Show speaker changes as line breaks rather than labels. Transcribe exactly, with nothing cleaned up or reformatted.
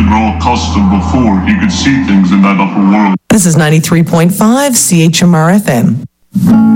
grow accustomed before he could see things in that upper world.
This is ninety-three point five C H M R F M.